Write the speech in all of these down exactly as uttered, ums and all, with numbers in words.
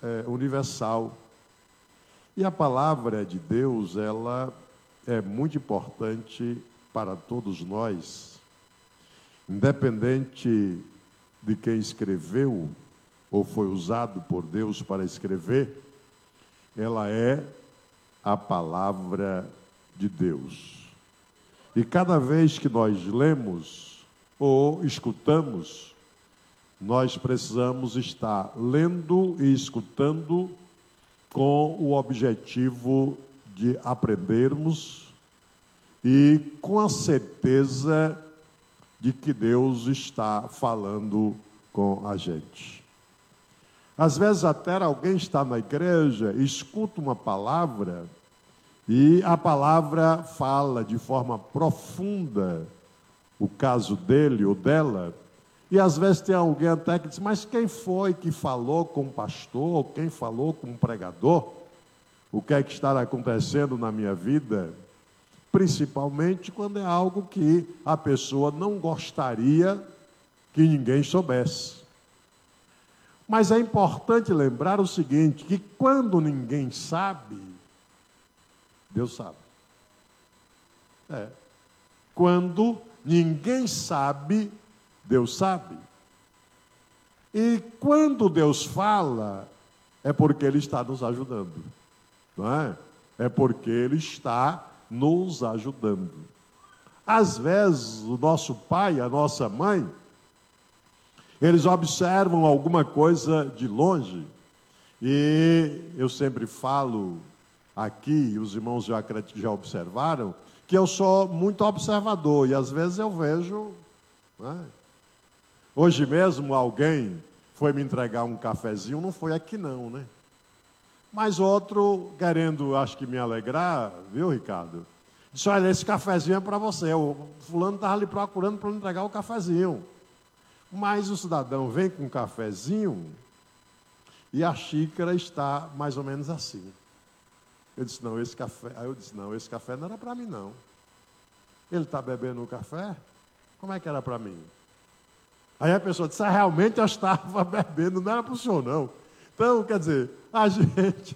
é, universal. E a palavra de Deus, ela é muito importante para todos nós, independente de quem escreveu ou foi usado por Deus para escrever, ela é a palavra de Deus. E cada vez que nós lemos ou escutamos, nós precisamos estar lendo e escutando com o objetivo de aprendermos e com a certeza de que Deus está falando com a gente. Às vezes até alguém está na igreja, escuta uma palavra e a palavra fala de forma profunda o caso dele ou dela, e às vezes tem alguém até que diz, mas quem foi que falou com o pastor, quem falou com o pregador? O que é que está acontecendo na minha vida? Principalmente quando é algo que a pessoa não gostaria que ninguém soubesse. Mas é importante lembrar o seguinte, que quando ninguém sabe, Deus sabe. É. Quando ninguém sabe, Deus sabe. E quando Deus fala, é porque Ele está nos ajudando. Não é? É porque Ele está nos ajudando. Às vezes, o nosso pai, a nossa mãe, eles observam alguma coisa de longe. E eu sempre falo aqui, os irmãos já, já observaram, que eu sou muito observador. E às vezes eu vejo... Não é? Hoje mesmo alguém foi me entregar um cafezinho, não foi aqui não, né? Mas outro, querendo, acho que me alegrar, viu, Ricardo? Disse, olha, esse cafezinho é para você. O fulano estava ali procurando para entregar o cafezinho. Mas o cidadão vem com um cafezinho e a xícara está mais ou menos assim. Eu disse, não, esse café... Aí eu disse, não, esse café não era para mim, não. Ele está bebendo o café? Como é que era para mim? Aí a pessoa disse, ah, realmente eu estava bebendo, não era para o senhor, não. Então, quer dizer, a gente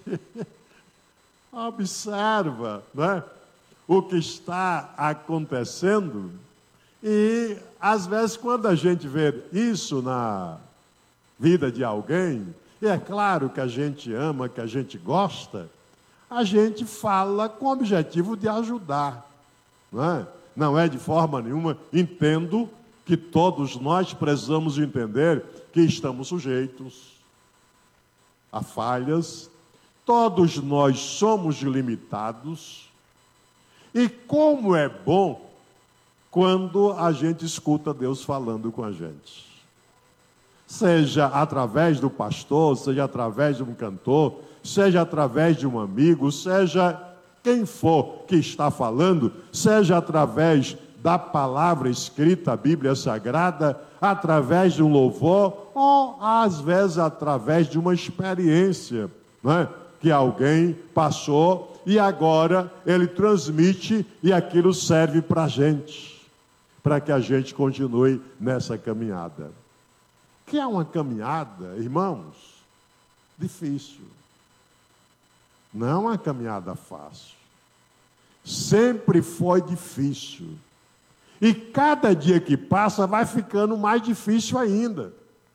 observa, né, o que está acontecendo e, às vezes, quando a gente vê isso na vida de alguém, e é claro que a gente ama, que a gente gosta, a gente fala com o objetivo de ajudar, não é? Não é de forma nenhuma, entendo que todos nós precisamos entender que estamos sujeitos a falhas, todos nós somos limitados, e como é bom quando a gente escuta Deus falando com a gente. Seja através do pastor, seja através de um cantor, seja através de um amigo, seja quem for que está falando, seja através da palavra escrita, a Bíblia Sagrada, através de um louvor, ou às vezes através de uma experiência, não é? Que alguém passou e agora ele transmite e aquilo serve para a gente, para que a gente continue nessa caminhada. Que é uma caminhada, irmãos, difícil. Não é uma caminhada fácil. Sempre foi difícil. E cada dia que passa vai ficando mais difícil ainda.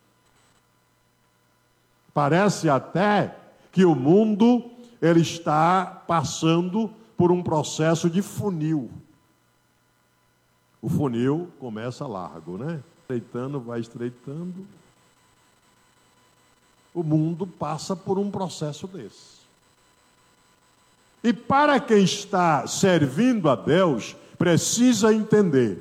Parece até que o mundo ele está passando por um processo de funil. O funil começa largo, né? Estreitando, vai estreitando. O mundo passa por um processo desse. E para quem está servindo a Deus, precisa entender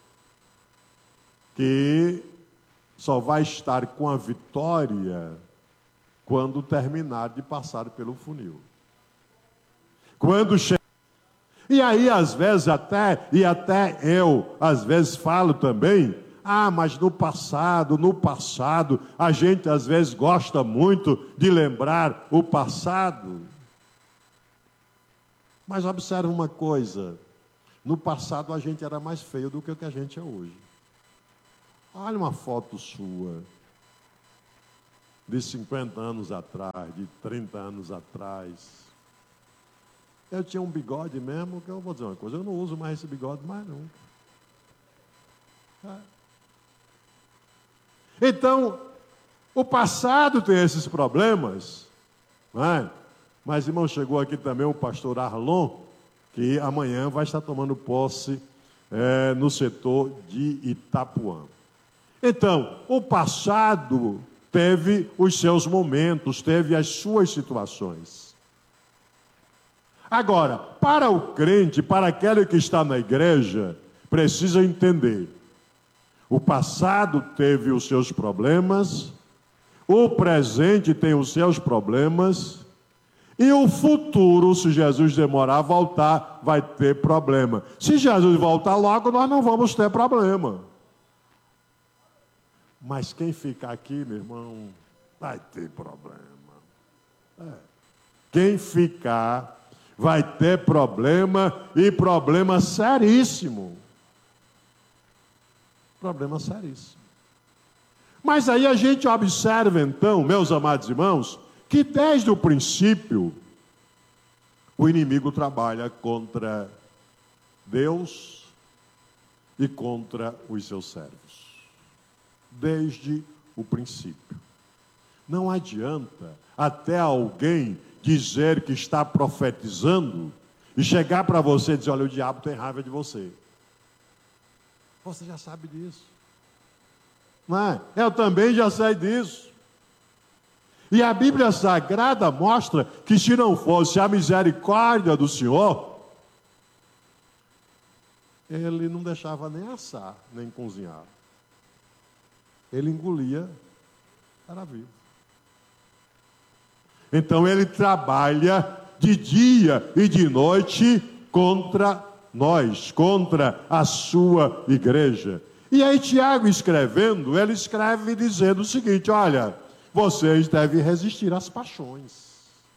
que só vai estar com a vitória quando terminar de passar pelo funil. Quando che... E aí, às vezes, até, e até eu, às vezes, falo também, ah, mas no passado, no passado, a gente, às vezes, gosta muito de lembrar o passado. Mas observe uma coisa, no passado a gente era mais feio do que o que a gente é hoje. Olha uma foto sua, de cinquenta anos atrás, de trinta anos atrás. Eu tinha um bigode mesmo, que eu vou dizer uma coisa, eu não uso mais esse bigode mais nunca. É. Então, o passado tem esses problemas, não é? Mas, irmão, chegou aqui também o pastor Arlon, que amanhã vai estar tomando posse é, no setor de Itapuã. Então, o passado teve os seus momentos, teve as suas situações. Agora, para o crente, para aquele que está na igreja, precisa entender: o passado teve os seus problemas, o presente tem os seus problemas, e o futuro, se Jesus demorar a voltar, vai ter problema. Se Jesus voltar logo, nós não vamos ter problema. Mas quem ficar aqui, meu irmão, vai ter problema. É. Quem ficar vai ter problema, e problema seríssimo. Problema seríssimo. Mas aí a gente observa então, meus amados irmãos, que desde o princípio o inimigo trabalha contra Deus e contra os seus servos. Desde o princípio. Não adianta até alguém dizer que está profetizando e chegar para você e dizer: olha, o diabo tem raiva de você. Você já sabe disso. Não é? Eu também já sei disso. E a Bíblia Sagrada mostra que se não fosse a misericórdia do Senhor, ele não deixava nem assar, nem cozinhar. Ele engolia, era vivo. Então ele trabalha de dia e de noite contra nós, contra a sua igreja. E aí Tiago escrevendo, ele escreve dizendo o seguinte: olha, vocês devem resistir às paixões.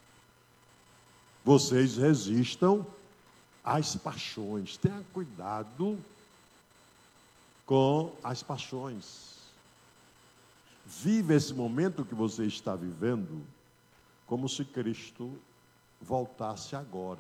Vocês resistam às paixões. Tenha cuidado com as paixões. Viva esse momento que você está vivendo como se Cristo voltasse agora.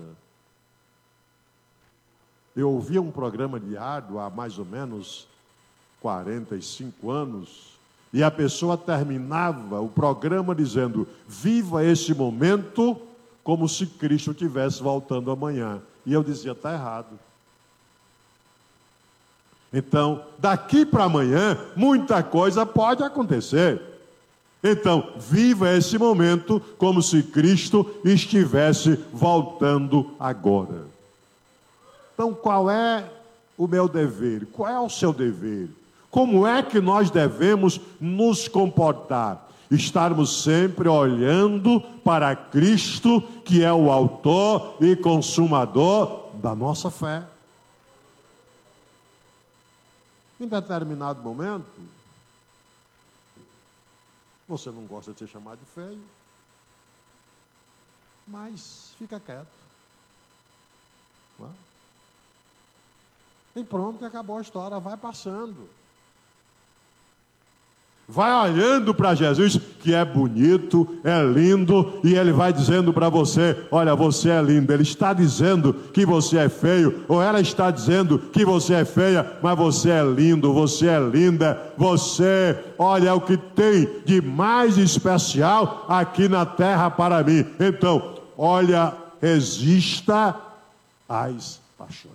Eu ouvia um programa diário há mais ou menos quarenta e cinco anos, e a pessoa terminava o programa dizendo: viva esse momento como se Cristo estivesse voltando amanhã. E eu dizia: está errado. Então, daqui para amanhã, muita coisa pode acontecer. Então, viva esse momento como se Cristo estivesse voltando agora. Então, qual é o meu dever? Qual é o seu dever? Como é que nós devemos nos comportar? Estarmos sempre olhando para Cristo, que é o autor e consumador da nossa fé. Em determinado momento, você não gosta de ser chamado de feio, mas fica quieto. Não é? E pronto, acabou a história, vai passando. Vai olhando para Jesus, que é bonito, é lindo, e ele vai dizendo para você: olha, você é lindo. Ele está dizendo que você é feio, ou ela está dizendo que você é feia, mas você é lindo, você é linda, você, olha, é o que tem de mais especial aqui na terra para mim. Então, olha, resista às paixões.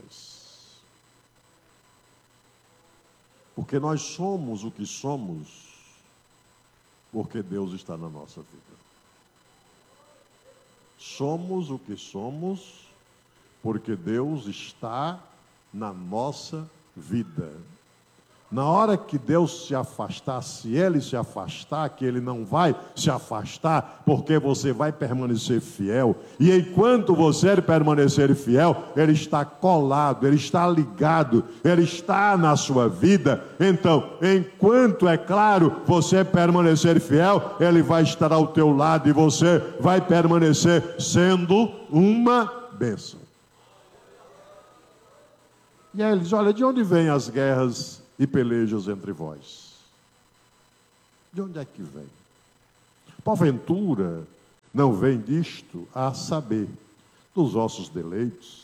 Porque nós somos o que somos, porque Deus está na nossa vida. Somos o que somos, porque Deus está na nossa vida. Na hora que Deus se afastar, se Ele se afastar, que Ele não vai se afastar, porque você vai permanecer fiel. E enquanto você permanecer fiel, Ele está colado, Ele está ligado, Ele está na sua vida. Então, enquanto, é claro, você permanecer fiel, Ele vai estar ao teu lado e você vai permanecer sendo uma bênção. E aí ele diz: olha, de onde vêm as guerras e pelejas entre vós? De onde é que vem? Porventura, não vem disto a saber dos vossos deleites,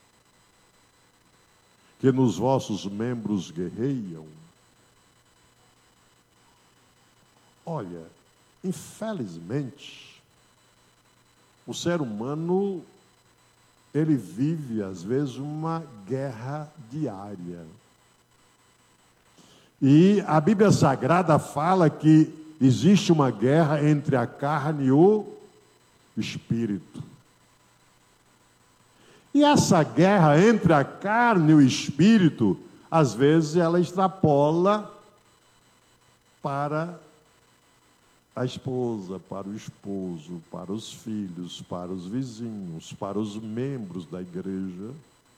que nos vossos membros guerreiam? Olha, infelizmente, o ser humano, ele vive, às vezes, uma guerra diária. E a Bíblia Sagrada fala que existe uma guerra entre a carne e o espírito. E essa guerra entre a carne e o espírito, às vezes ela extrapola para a esposa, para o esposo, para os filhos, para os vizinhos, para os membros da igreja.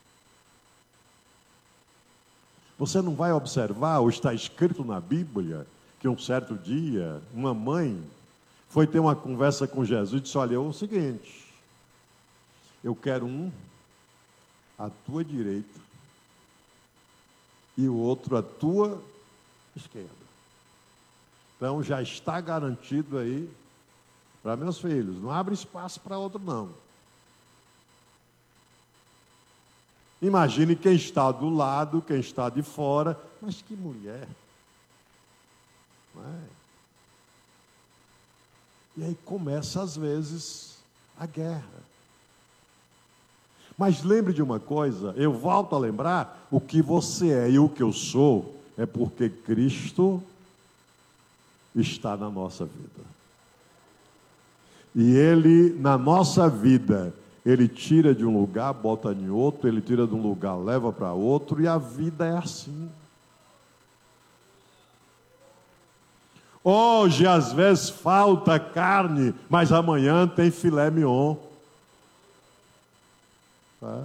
Você não vai observar, ou está escrito na Bíblia, que um certo dia, uma mãe foi ter uma conversa com Jesus e disse: olha, é o seguinte, eu quero um à tua direita e o outro à tua esquerda. Então já está garantido aí para meus filhos, não abre espaço para outro não. Imagine quem está do lado, quem está de fora, mas que mulher, não é? E aí começa às vezes a guerra. Mas lembre de uma coisa, eu volto a lembrar, o que você é e o que eu sou, é porque Cristo está na nossa vida. E Ele, na nossa vida, Ele tira de um lugar, bota em outro, Ele tira de um lugar, leva para outro, e a vida é assim. Hoje, às vezes, falta carne, mas amanhã tem filé mignon. Tá?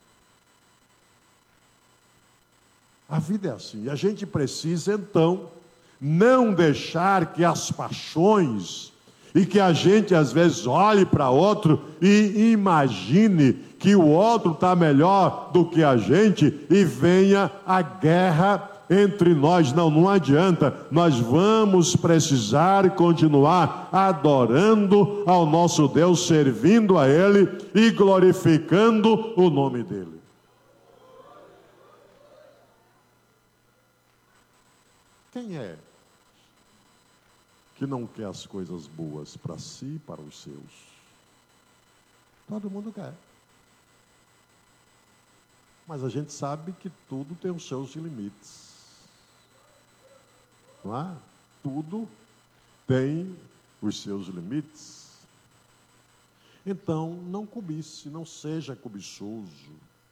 A vida é assim. E a gente precisa, então, não deixar que as paixões, e que a gente, às vezes, olhe para outro e imagine que o outro está melhor do que a gente, e venha a guerra entre nós. Não, não adianta. Nós vamos precisar continuar adorando ao nosso Deus, servindo a Ele e glorificando o nome dEle. Quem é que não quer as coisas boas para si e para os seus? Todo mundo quer. Mas a gente sabe que tudo tem os seus limites. Não é? Tudo tem os seus limites. Então, não cobice, não seja cobiçoso.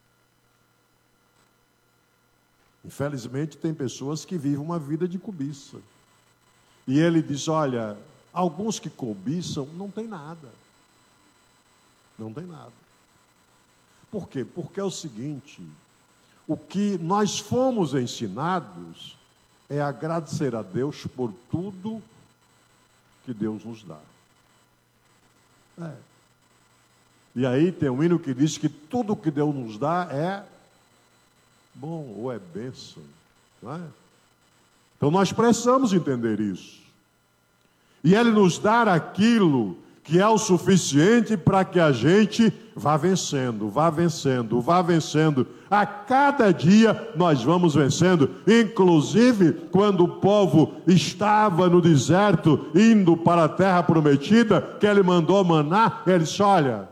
Infelizmente, tem pessoas que vivem uma vida de cobiça. E ele diz, olha, alguns que cobiçam não tem nada. Não tem nada. Por quê? Porque é o seguinte, o que nós fomos ensinados é agradecer a Deus por tudo que Deus nos dá. É. E aí tem um hino que diz que tudo que Deus nos dá é bom ou é bênção. Não é? Então nós precisamos entender isso. E Ele nos dá aquilo que é o suficiente para que a gente vá vencendo, vá vencendo, vá vencendo. A cada dia nós vamos vencendo. Inclusive, quando o povo estava no deserto, indo para a terra prometida, que Ele mandou maná, Ele disse, olha,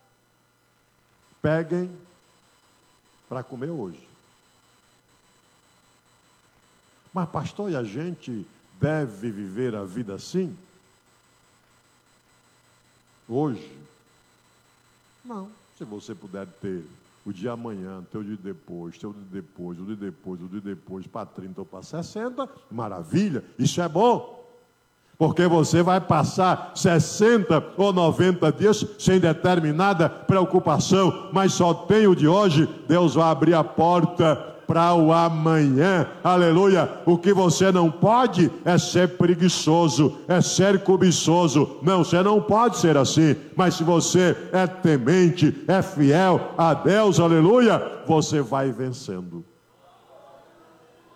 peguem para comer hoje. Mas pastor, e a gente deve viver a vida assim? Hoje? Não. Se você puder ter o dia amanhã, ter o dia depois, ter o dia depois, o dia depois, o dia depois, para trinta ou para sessenta, maravilha, isso é bom. Porque você vai passar sessenta ou noventa dias sem determinada preocupação, mas só tem o de hoje. Deus vai abrir a porta para o amanhã, aleluia. O que você não pode é ser preguiçoso, é ser cobiçoso. Não, você não pode ser assim. Mas se você é temente, é fiel a Deus, aleluia, você vai vencendo.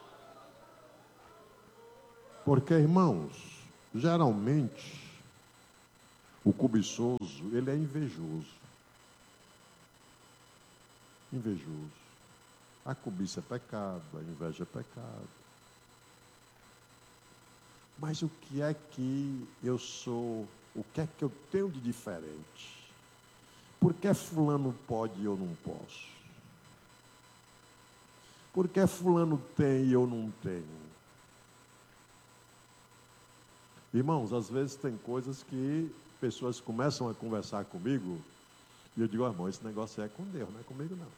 Porque, irmãos, geralmente O cobiçoso, ele é invejoso. Invejoso. A cobiça é pecado, a inveja é pecado. Mas o que é que eu sou, o que é que eu tenho de diferente? Por que fulano pode e eu não posso? Por que fulano tem e eu não tenho? Irmãos, às vezes tem coisas que pessoas começam a conversar comigo e eu digo, oh, irmão, esse negócio é com Deus, não é comigo não.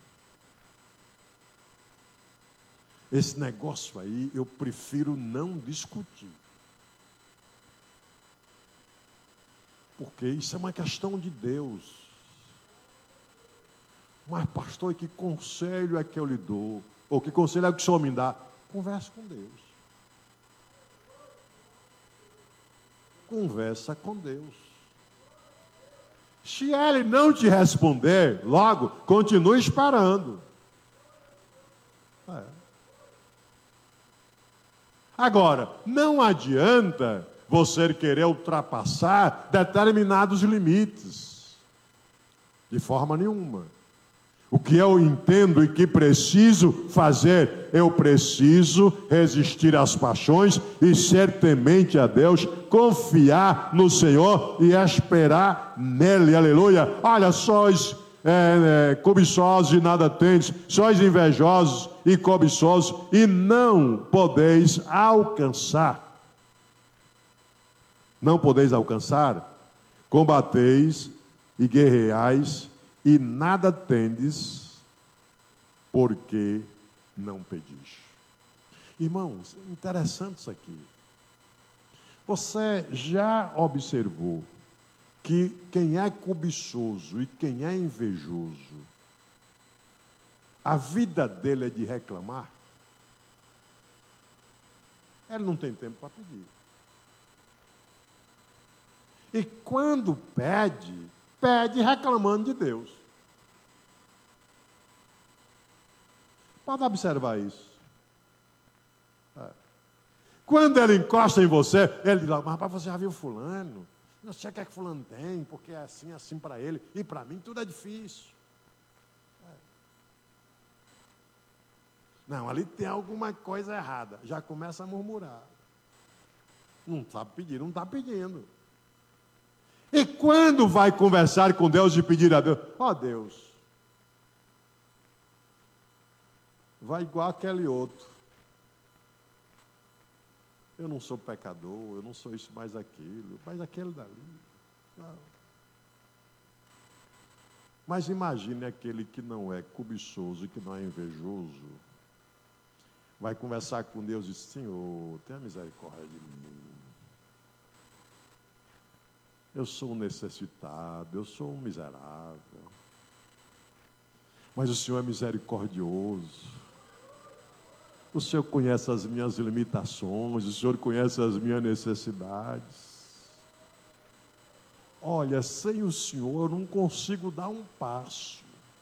Esse negócio aí eu prefiro não discutir. Porque isso é uma questão de Deus. Mas, pastor, que conselho é que eu lhe dou? Ou que conselho é que o senhor me dá? Converse com Deus. Conversa com Deus. Se ele não te responder, logo, continue esperando. É. Agora, não adianta você querer ultrapassar determinados limites. De forma nenhuma. O que eu entendo e que preciso fazer? Eu preciso resistir às paixões e ser temente a Deus, confiar no Senhor e esperar nele, aleluia. Olha, sois é, é, cobiçosos e nada tendes, sois invejosos e cobiçosos e não podeis alcançar. Não podeis alcançar? Combateis e guerreais e nada tendes, porque não pedis. Irmãos, interessante isso aqui. Você já observou que quem é cobiçoso e quem é invejoso, a vida dele é de reclamar? Ele não tem tempo para pedir. E quando pede, pede reclamando de Deus. Pode observar isso. É. Quando ele encosta em você, ele diz, mas rapaz, você já viu fulano? Não sei o que é que fulano tem, porque é assim, assim para ele. E para mim tudo é difícil. É. Não, ali tem alguma coisa errada. Já começa a murmurar. Não sabe pedir, não está pedindo. E quando vai conversar com Deus e pedir a Deus, ó oh, Deus, vai igual aquele outro. Eu não sou pecador, eu não sou isso mais aquilo, mas aquele dali. Não. Mas imagine aquele que não é cobiçoso e que não é invejoso, vai conversar com Deus e diz, Senhor, tenha misericórdia de mim. Eu sou um necessitado, eu sou um miserável. Mas o Senhor é misericordioso. O Senhor conhece as minhas limitações, o Senhor conhece as minhas necessidades. Olha, sem o Senhor eu não consigo dar um passo.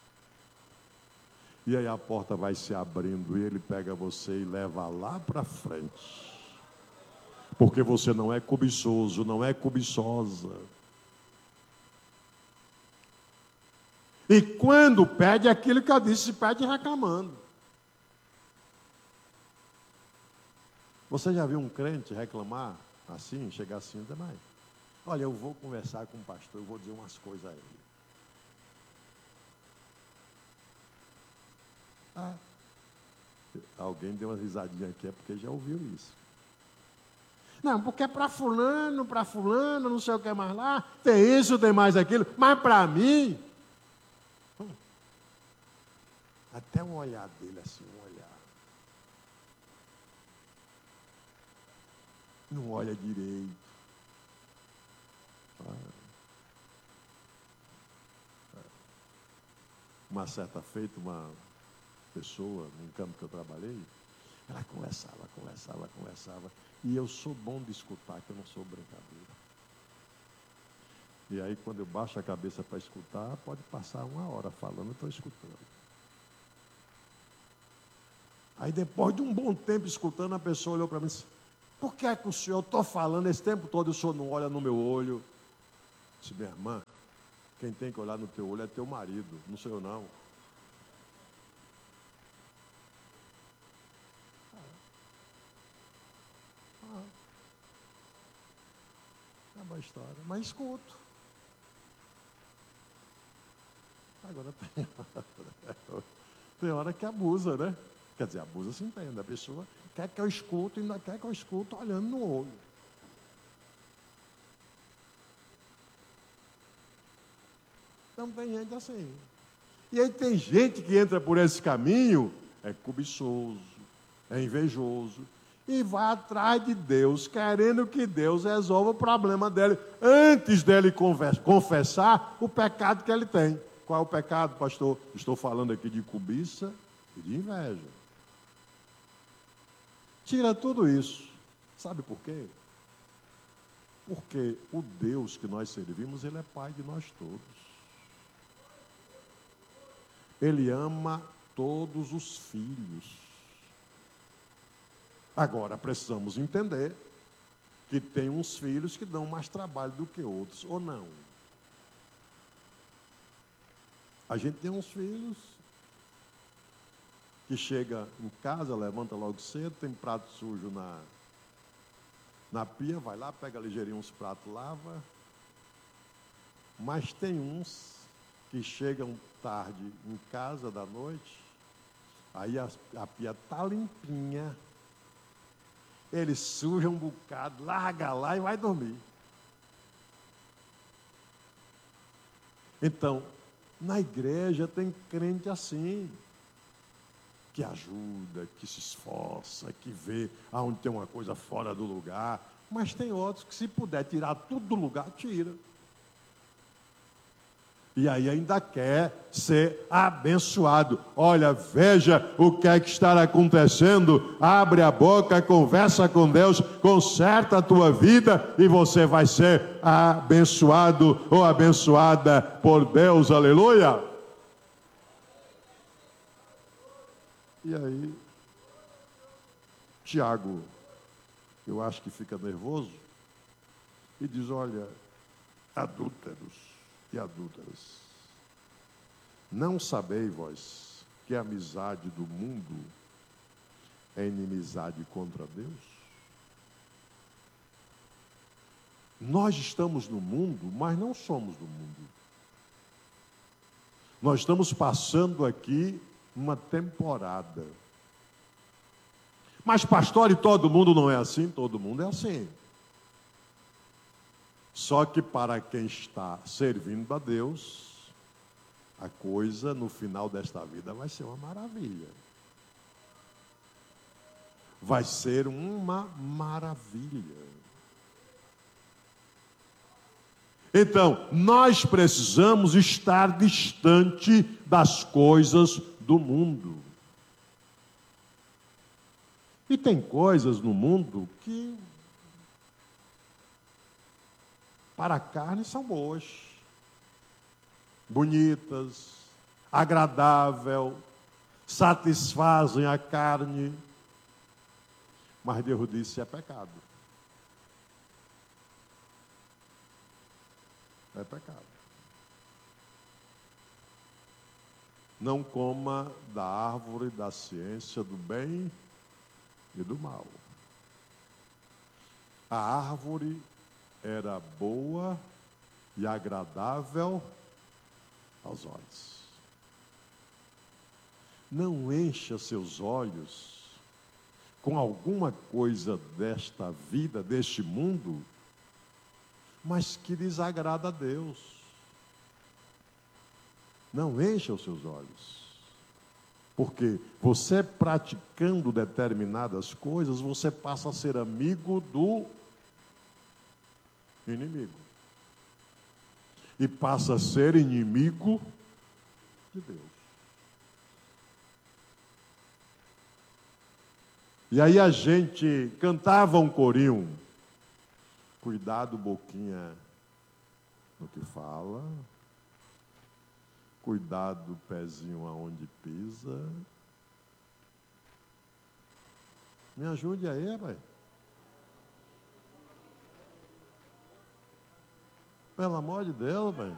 E aí a porta vai se abrindo e Ele pega você e leva lá para frente. Porque você não é cobiçoso, não é cobiçosa. E quando pede aquilo que eu disse, pede reclamando. Você já viu um crente reclamar assim, chegar assim, demais? Olha, eu vou conversar com o pastor, eu vou dizer umas coisas a ele. Ah, alguém deu uma risadinha aqui, é porque já ouviu isso. Não, porque é para fulano, para fulano, não sei o que mais lá, tem isso, tem mais aquilo, mas para mim, hum, até um olhar dele assim, um olhar. Não olha direito. Ah. Uma certa feita, uma pessoa, num campo que eu trabalhei, ela conversava, conversava, conversava. E eu sou bom de escutar, que eu não sou brincadeira. E aí, quando eu baixo a cabeça para escutar, pode passar uma hora falando, eu estou escutando. Aí, depois de um bom tempo escutando, a pessoa olhou para mim e disse, por que é que o senhor, eu estou falando esse tempo todo, o senhor não olha no meu olho? Disse, minha irmã, quem tem que olhar no teu olho é teu marido, não sou eu não. Ah, é uma história, mas escuto. Agora tem, tem hora que abusa, né? Quer dizer, abusa se entende. A pessoa quer que eu escuto e ainda quer que eu escuto olhando no olho. Então tem gente assim. E aí tem gente que entra por esse caminho, é cobiçoso, é invejoso, e vai atrás de Deus, querendo que Deus resolva o problema dele, antes dele confessar o pecado que ele tem. Qual é o pecado, pastor? Estou falando aqui de cobiça e de inveja. Tira tudo isso. Sabe por quê? Porque o Deus que nós servimos, Ele é Pai de nós todos. Ele ama todos os filhos. Agora, precisamos entender que tem uns filhos que dão mais trabalho do que outros, ou não. A gente tem uns filhos que chega em casa, levanta logo cedo, tem prato sujo na, na pia, vai lá, pega ligeirinho uns pratos, lava. Mas tem uns que chegam tarde em casa da noite, aí a, a pia está limpinha, ele suja um bocado, larga lá e vai dormir. Então, na igreja tem crente assim, que ajuda, que se esforça, que vê aonde tem uma coisa fora do lugar, mas tem outros que se puder tirar tudo do lugar, tira. E aí ainda quer ser abençoado. Olha, veja o que é que está acontecendo. Abre a boca, conversa com Deus, conserta a tua vida e você vai ser abençoado ou abençoada por Deus. Aleluia! E aí, Tiago, eu acho que fica nervoso e diz, olha, adúlteros e adúlteras, não sabei vós que a amizade do mundo é inimizade contra Deus? Nós estamos no mundo, mas não somos do mundo. Nós estamos passando aqui uma temporada. Mas pastor, e todo mundo não é assim? Todo mundo é assim. Só que para quem está servindo a Deus, a coisa no final desta vida vai ser uma maravilha. Vai ser uma maravilha. Então, nós precisamos estar distante das coisas do mundo. E tem coisas no mundo que para a carne são boas, bonitas, agradável, satisfazem a carne, mas Deus disse é pecado. É pecado. Não coma da árvore da ciência do bem e do mal. A árvore era boa e agradável aos olhos. Não encha seus olhos com alguma coisa desta vida, deste mundo, mas que desagrada a Deus. Não encha os seus olhos. Porque você praticando determinadas coisas, você passa a ser amigo do inimigo. E passa a ser inimigo de Deus. E aí a gente cantava um corinho. Cuidado, boquinha, no que fala. Cuidado, pezinho, aonde pisa. Me ajude aí, pai. Pelo amor de Deus, velho.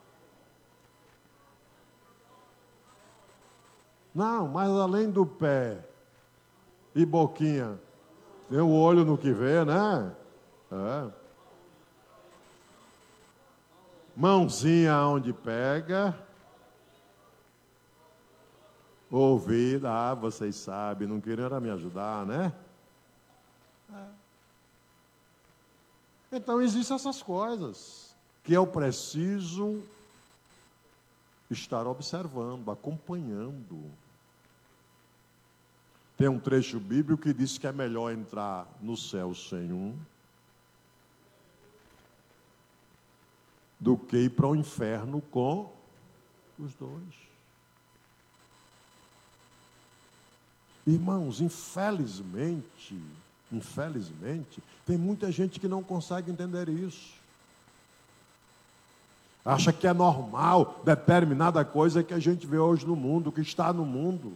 Não, mas além do pé e boquinha, tem o olho no que vê, né? É. Mãozinha onde pega. Ouvido, ah, vocês sabem, não queriam me ajudar, né? É. Então existem essas coisas que eu preciso estar observando, acompanhando. Tem um trecho bíblico que diz que é melhor entrar no céu sem um do que ir para o inferno com os dois. Irmãos, infelizmente, infelizmente, tem muita gente que não consegue entender isso. Acha que é normal determinada coisa que a gente vê hoje no mundo, que está no mundo.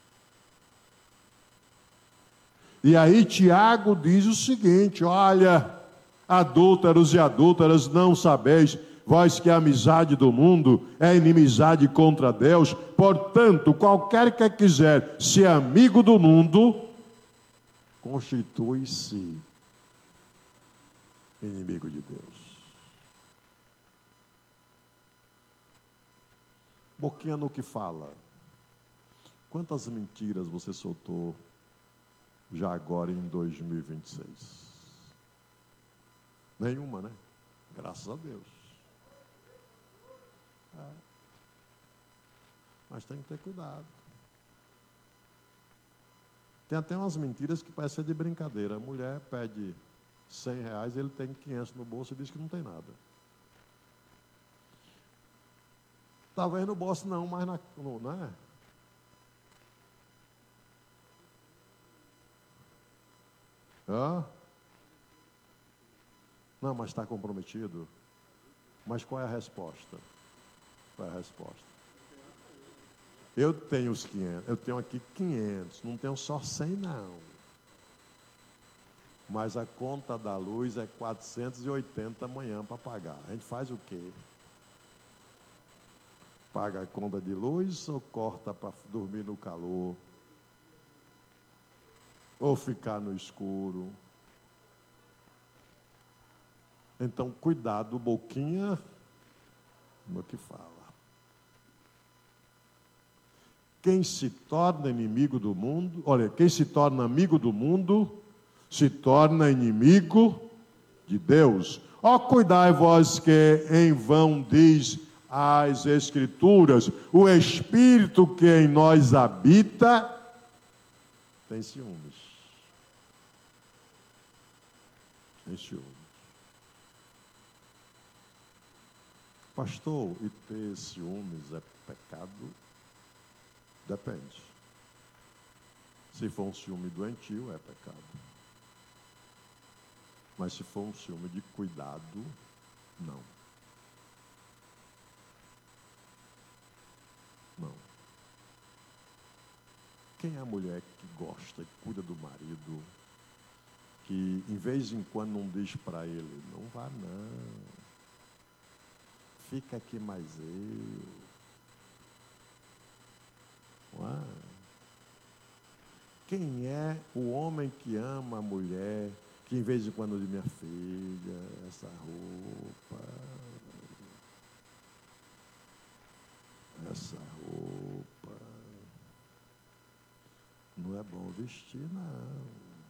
E aí Tiago diz o seguinte: olha, adúlteros e adúlteras, não sabeis, vós que a amizade do mundo é inimizade contra Deus. Portanto, qualquer que quiser ser amigo do mundo, constitui-se inimigo de Deus. Boquinha no que fala. Quantas mentiras você soltou já agora em dois mil e vinte e seis? Nenhuma, né? Graças a Deus. É. Mas tem que ter cuidado. Tem até umas mentiras que parecem de brincadeira. A mulher pede cem reais, ele tem quinhentos no bolso e diz que não tem nada. Talvez no bolso não, mas na, no, não é? Hã? Não, mas está comprometido. Mas qual é a resposta? Qual é a resposta? Eu tenho os quinhentos, eu tenho aqui quinhentos, não tenho só cem não. Mas a conta da luz é quatrocentos e oitenta amanhã para pagar. A gente faz o quê? Paga a conta de luz ou corta para dormir no calor? Ou ficar no escuro? Então, cuidado, boquinha, no que fala. Quem se torna inimigo do mundo, olha, quem se torna amigo do mundo, se torna inimigo de Deus. Ó, cuidai vós que em vão diz as Escrituras, o Espírito que em nós habita tem ciúmes. Tem ciúmes. Pastor, e ter ciúmes é pecado? Depende. Se for um ciúme doentio, é pecado. Mas se for um ciúme de cuidado, não. Não. Quem é a mulher que gosta e cuida do marido, que em vez em quando não diz para ele, não vá não, fica aqui mais eu. Uau. Quem é o homem que ama a mulher, que em vez em quando diz, minha filha, essa roupa, essa roupa, não é bom vestir, não.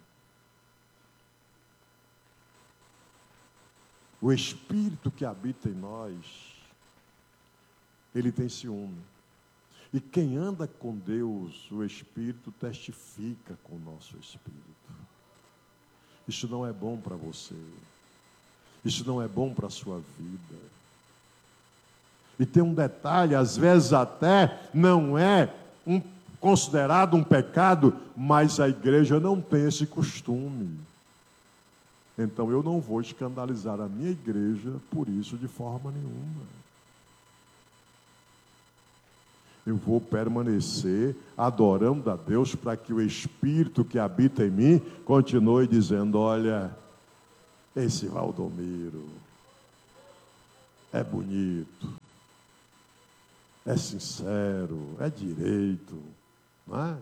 O Espírito que habita em nós, ele tem ciúme. E quem anda com Deus, o Espírito testifica com o nosso Espírito. Isso não é bom para você. Isso não é bom para a sua vida. E tem um detalhe, às vezes até não é um, considerado um pecado, mas a igreja não tem esse costume. Então eu não vou escandalizar a minha igreja por isso de forma nenhuma. Eu vou permanecer adorando a Deus para que o Espírito que habita em mim continue dizendo, olha, esse Valdomiro, é bonito, é sincero, é direito, não é?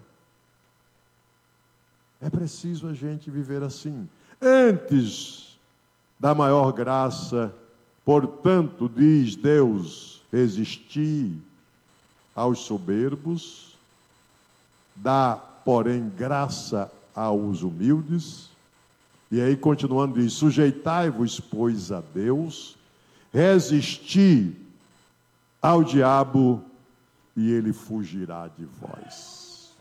É preciso a gente viver assim. Antes da maior graça, portanto, diz Deus, resisti aos soberbos, dá, porém, graça aos humildes. E aí, continuando, diz, sujeitai-vos, pois, a Deus, resisti ao diabo, e ele fugirá de vós.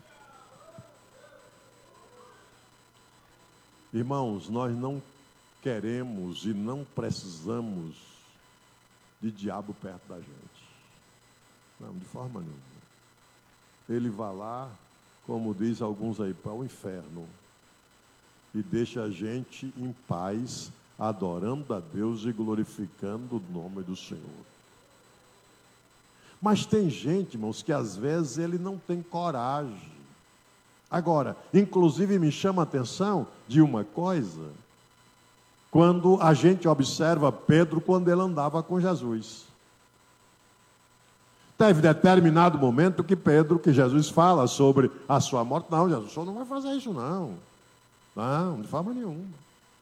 Irmãos, nós não queremos e não precisamos de diabo perto da gente. Não, de forma nenhuma. Ele vai lá, como diz alguns aí, para o inferno. E deixa a gente em paz, adorando a Deus e glorificando o nome do Senhor. Mas tem gente, irmãos, que às vezes ele não tem coragem. Agora, inclusive me chama a atenção de uma coisa, quando a gente observa Pedro quando ele andava com Jesus. Teve determinado momento que Pedro, que Jesus fala sobre a sua morte, não, Jesus, o senhor não vai fazer isso não. Não, de forma nenhuma. De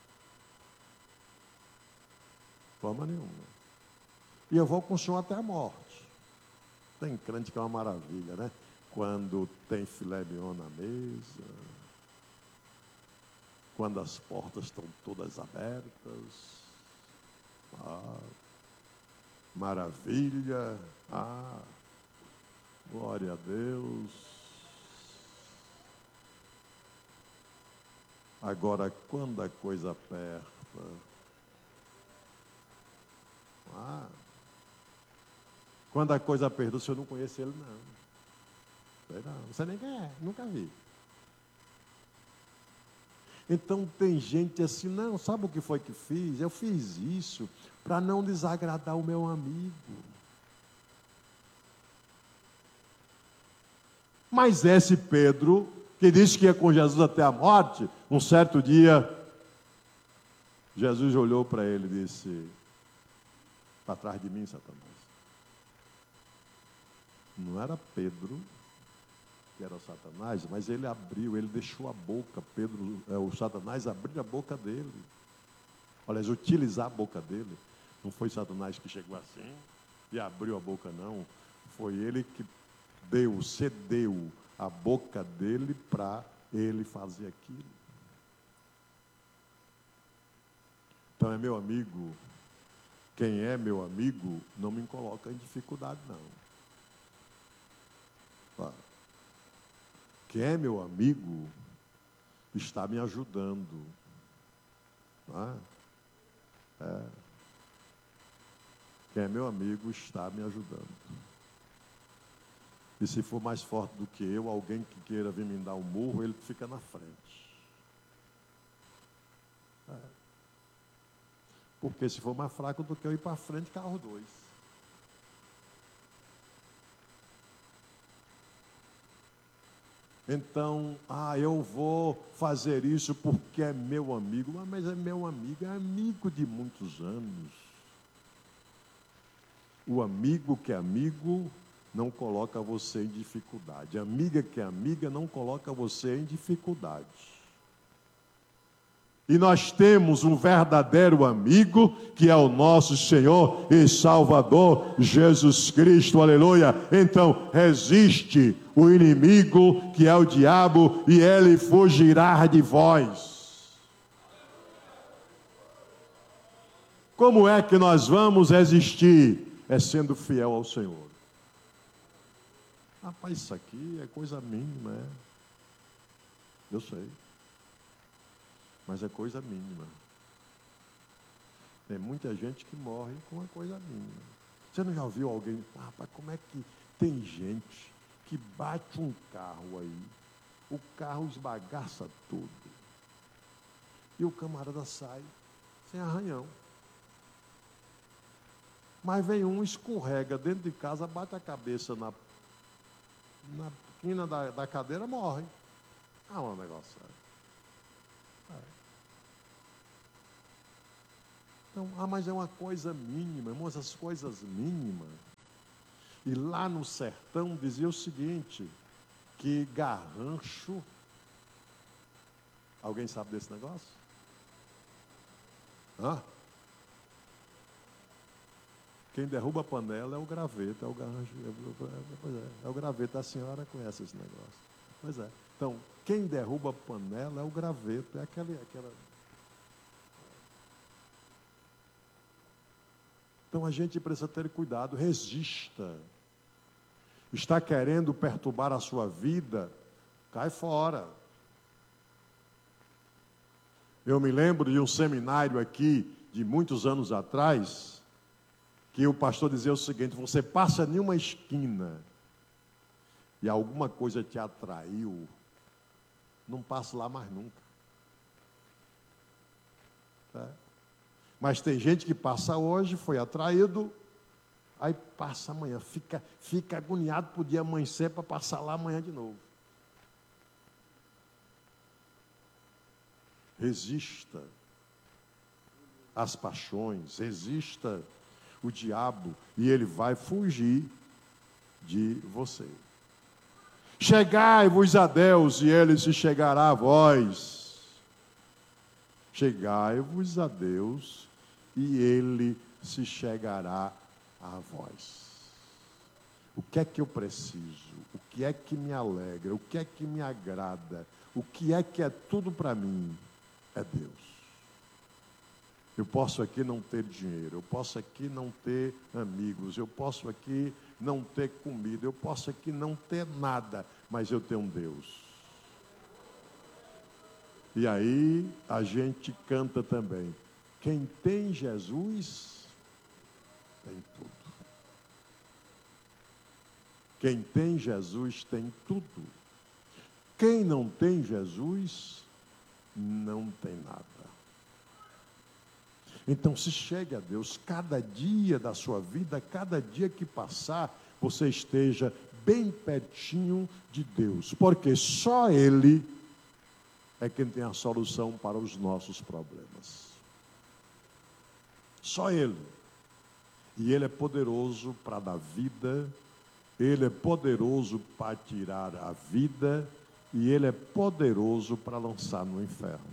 forma nenhuma. E eu vou com o senhor até a morte. Tem crente que é uma maravilha, né? Quando tem filé mignon na mesa, quando as portas estão todas abertas, ah, maravilha, ah, glória a Deus. Agora, quando a coisa aperta, ah, quando a coisa aperta, o senhor não conhece ele, não. Não, você nem quer, nunca vi. Então tem gente assim, não, sabe o que foi que fiz? Eu fiz isso para não desagradar o meu amigo. Mas esse Pedro, que disse que ia com Jesus até a morte, um certo dia, Jesus olhou para ele e disse, para trás de mim, Satanás. Não era Pedro que era o Satanás, mas ele abriu, ele deixou a boca, Pedro, é, o Satanás abrir a boca dele. Aliás, utilizar a boca dele. Não foi Satanás que chegou assim e abriu a boca, não. Foi ele que deu, cedeu a boca dele para ele fazer aquilo. Então é meu amigo, quem é meu amigo não me coloca em dificuldade, não. Claro. Quem é meu amigo está me ajudando. Não é? É. Quem é meu amigo está me ajudando. E se for mais forte do que eu, alguém que queira vir me dar um murro, ele fica na frente. É. Porque se for mais fraco do que eu ir para frente, carro dois. Então, ah, eu vou fazer isso porque é meu amigo. Mas é meu amigo, é amigo de muitos anos. O amigo que é amigo não coloca você em dificuldade. A amiga que é amiga não coloca você em dificuldade. E nós temos um verdadeiro amigo, que é o nosso Senhor e Salvador, Jesus Cristo, aleluia. Então, resiste o inimigo, que é o diabo, e ele fugirá de vós. Como é que nós vamos resistir? É sendo fiel ao Senhor. Rapaz, isso aqui é coisa mínima, é? Eu sei. Mas é coisa mínima. Tem muita gente que morre com uma coisa mínima. Você não já ouviu alguém, ah, rapaz, como é que tem gente que bate um carro aí, o carro esbagaça tudo, e o camarada sai sem arranhão. Mas vem um, escorrega dentro de casa, bate a cabeça na, na quina da, da cadeira, morre. Ah, um negócio sério. É. Então, ah, mas é uma coisa mínima, irmãos, as coisas mínimas. E lá no sertão dizia o seguinte, que garrancho... Alguém sabe desse negócio? Hã? Quem derruba a panela é o graveto, é o garrancho. Pois é, é o graveto, a senhora conhece esse negócio. Pois é. Então, quem derruba a panela é o graveto, é aquela... aquela... Então a gente precisa ter cuidado, resista. Está querendo perturbar a sua vida, cai fora. Eu me lembro de um seminário aqui, de muitos anos atrás, que o pastor dizia o seguinte: você passa em uma esquina e alguma coisa te atraiu, não passe lá mais nunca. Tá? Mas tem gente que passa hoje, foi atraído, aí passa amanhã, fica, fica agoniado para o dia amanhecer para passar lá amanhã de novo. Resista às paixões, resista o diabo e ele vai fugir de você. Chegai-vos a Deus e ele se chegará a vós. Chegai-vos a Deus e ele se chegará a vós. O que é que eu preciso? O que é que me alegra? O que é que me agrada? O que é que é tudo para mim? É Deus. Eu posso aqui não ter dinheiro, eu posso aqui não ter amigos, eu posso aqui não ter comida, eu posso aqui não ter nada, mas eu tenho um Deus. E aí a gente canta também: quem tem Jesus, tem tudo. Quem tem Jesus, tem tudo. Quem não tem Jesus, não tem nada. Então se chegue a Deus, cada dia da sua vida, cada dia que passar, você esteja bem pertinho de Deus, porque só Ele é quem tem a solução para os nossos problemas. Só Ele. E Ele é poderoso para dar vida, Ele é poderoso para tirar a vida, e Ele é poderoso para lançar no inferno.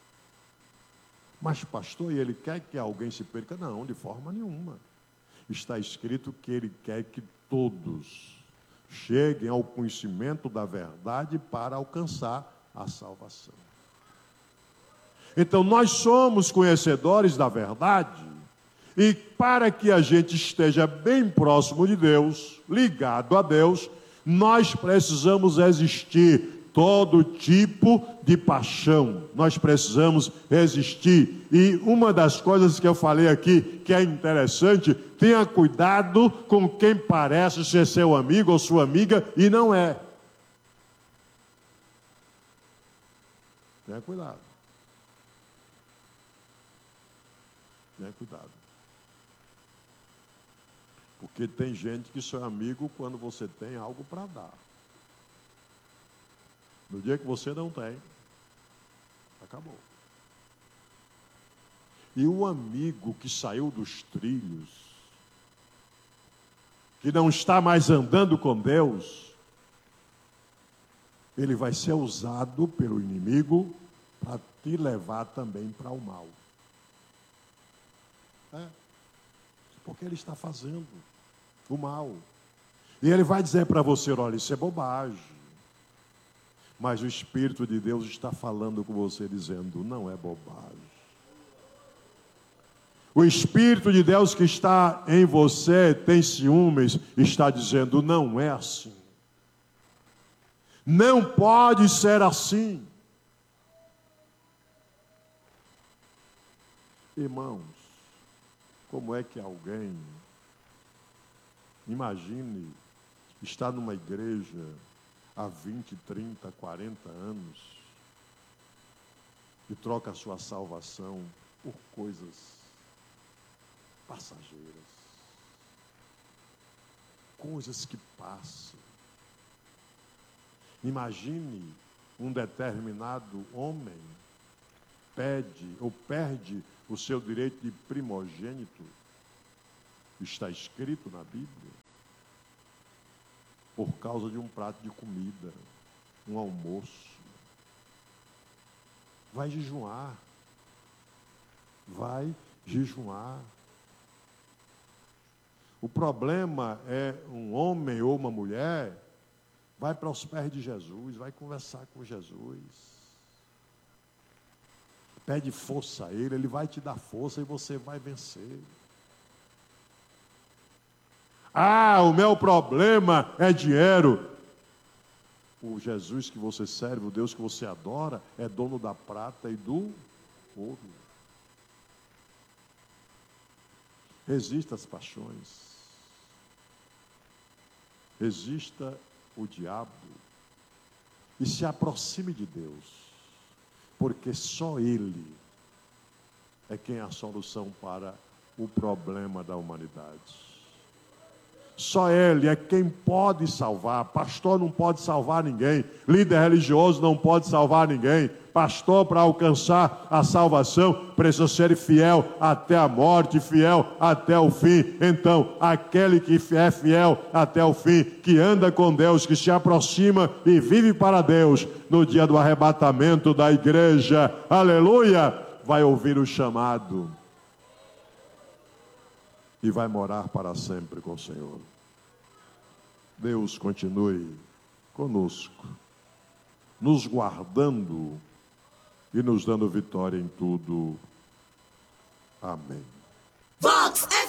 Mas, pastor, e Ele quer que alguém se perca? Não, de forma nenhuma. Está escrito que Ele quer que todos cheguem ao conhecimento da verdade para alcançar a salvação. Então, nós somos conhecedores da verdade, e para que a gente esteja bem próximo de Deus, ligado a Deus, nós precisamos resistir todo tipo de paixão. Nós precisamos resistir. E uma das coisas que eu falei aqui, que é interessante, tenha cuidado com quem parece ser seu amigo ou sua amiga e não é. Tenha cuidado. Tenha cuidado. Porque tem gente que só é amigo quando você tem algo para dar. No dia que você não tem, acabou. E o amigo que saiu dos trilhos, que não está mais andando com Deus, ele vai ser usado pelo inimigo para te levar também para o mal. É. Porque ele está fazendo o mal. E ele vai dizer para você: olha, isso é bobagem. Mas o Espírito de Deus está falando com você, dizendo: não é bobagem. O Espírito de Deus que está em você, tem ciúmes, está dizendo: não é assim. Não pode ser assim. Irmãos, como é que alguém, imagine, está numa igreja há vinte, trinta, quarenta anos e troca a sua salvação por coisas passageiras, coisas que passam. Imagine um determinado homem pede ou perde o seu direito de primogênito, está escrito na Bíblia, por causa de um prato de comida, um almoço. Vai jejuar. Vai jejuar. O problema é um homem ou uma mulher, vai para os pés de Jesus, vai conversar com Jesus. Pede força a Ele, Ele vai te dar força e você vai vencer. Ah, o meu problema é dinheiro. O Jesus que você serve, o Deus que você adora, é dono da prata e do ouro. Resista às paixões. Resista o diabo. E se aproxime de Deus. Porque só Ele é quem é a solução para o problema da humanidade. Só Ele é quem pode salvar. Pastor não pode salvar ninguém. Líder religioso não pode salvar ninguém. Pastor, para alcançar a salvação, precisa ser fiel até a morte, fiel até o fim. Então, aquele que é fiel até o fim, que anda com Deus, que se aproxima e vive para Deus, no dia do arrebatamento da igreja, aleluia, vai ouvir o chamado e vai morar para sempre com o Senhor. Deus continue conosco, nos guardando e nos dando vitória em tudo. Amém. Vox